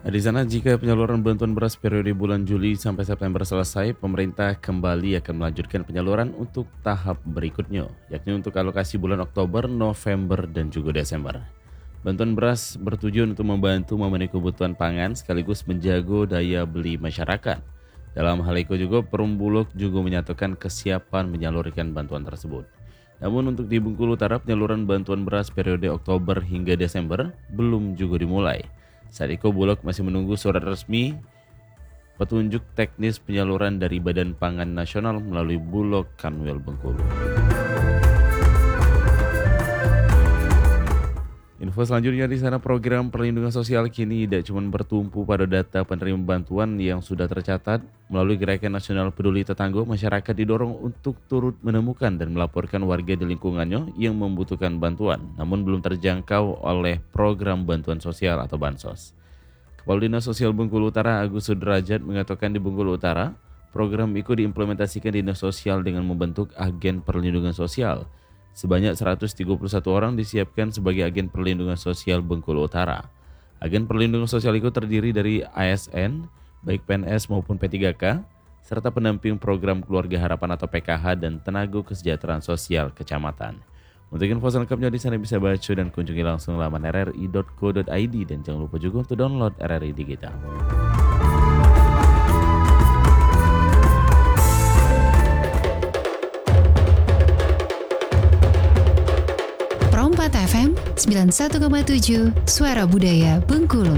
Di sana jika penyaluran bantuan beras periode bulan Juli sampai September selesai, pemerintah kembali akan melanjutkan penyaluran untuk tahap berikutnya, yakni untuk alokasi bulan Oktober, November, dan juga Desember. Bantuan beras bertujuan untuk membantu memenuhi kebutuhan pangan sekaligus menjaga daya beli masyarakat. Dalam hal itu juga Perum Bulog juga menyatakan kesiapan menyalurkan bantuan tersebut. Namun untuk di Bengkulu Utara, penyaluran bantuan beras periode Oktober hingga Desember belum juga dimulai. Saat itu Bulog masih menunggu surat resmi petunjuk teknis penyaluran dari Badan Pangan Nasional melalui Bulog Kanwil Bengkulu. Info selanjutnya di sana, program perlindungan sosial kini tidak cuma bertumpu pada data penerima bantuan yang sudah tercatat. Melalui Gerakan Nasional Peduli Tetangga, masyarakat didorong untuk turut menemukan dan melaporkan warga di lingkungannya yang membutuhkan bantuan, namun belum terjangkau oleh program bantuan sosial atau Bansos. Kepala Dinas Sosial Bengkulu Utara Agus Sudrajat mengatakan di Bengkulu Utara, program itu diimplementasikan Dinas Sosial dengan membentuk agen perlindungan sosial. Sebanyak 131 orang disiapkan sebagai agen perlindungan sosial Bengkulu Utara. Agen perlindungan sosial itu terdiri dari ASN, baik PNS maupun P3K, serta pendamping program Keluarga Harapan atau PKH dan tenaga kesejahteraan sosial kecamatan. Untuk info selengkapnya di sana bisa baca dan kunjungi langsung laman rri.co.id dan jangan lupa juga untuk download RRI Digital. Pro 4 FM 91,7 Suara Budaya Bengkulu.